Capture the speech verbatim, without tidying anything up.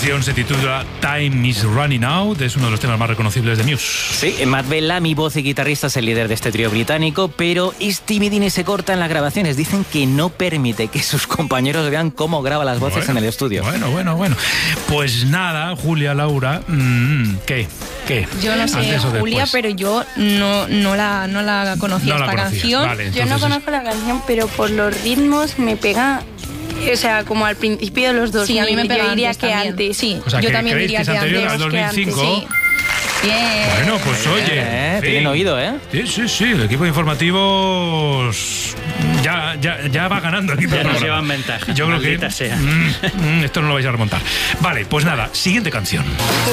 canción se titula Time is Running Out, es uno de los temas más reconocibles de Muse. Sí, Matt Bellamy, voz y guitarrista, es el líder de este trío británico, pero es timidín y se corta en las grabaciones. Dicen que no permite que sus compañeros vean cómo graba las voces bueno, en el estudio. Bueno, bueno, bueno. Pues nada, Julia, Laura, mmm, ¿qué? ¿Qué? Yo no sé, Julia, pero yo no, no, la, no la conocía no esta la canción. Vale, yo no conozco la canción, pero por los ritmos me pega... O sea, como al principio de los dos Sí, mil, a mí me pega yo diría antes que también. antes. Sí, o sea, yo que también diría que, que es anterior antes. al dos mil cinco. Sí. Bien. Bueno, pues oye. Eh, sí. Tienen oído, ¿eh? Sí, sí, sí. El equipo de informativos ya, ya, ya va ganando aquí. Ya nos llevan ventaja. Yo creo que sea. Mm, mm, esto no lo vais a remontar. Vale, pues nada, siguiente canción.